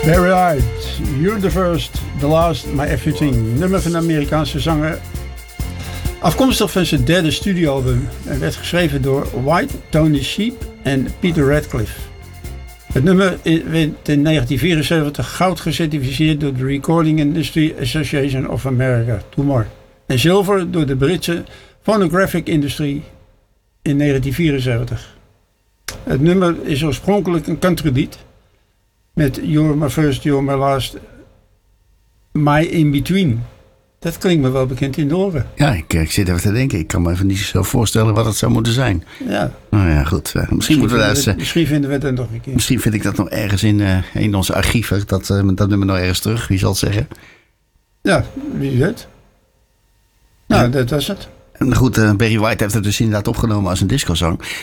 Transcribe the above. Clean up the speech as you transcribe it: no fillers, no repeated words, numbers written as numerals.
Very right. You're the first, the last, my everything. Nummer van de Amerikaanse zanger. Afkomstig van zijn derde studioalbum. En werd geschreven door White, Tony Sheep en Peter Radcliffe. Het nummer werd in 1974 goud gecertificeerd door de Recording Industry Association of America. Doe maar. En zilver door de Britse Phonographic Industry in 1974. Het nummer is oorspronkelijk een countrylied. Met You're My First, You're My Last, My In Between. Dat klinkt me wel bekend in de oren. Ja, ik zit even te denken. Ik kan me even niet zo voorstellen wat het zou moeten zijn. Ja. Nou ja, goed. Misschien vinden we dat nog een keer. Misschien vind ik dat nog ergens in onze archieven. Dat nummer nog ergens terug. Wie zal het zeggen? Ja, wie weet. Nou, dat was het. En goed, Barry White heeft het dus inderdaad opgenomen als een discozang.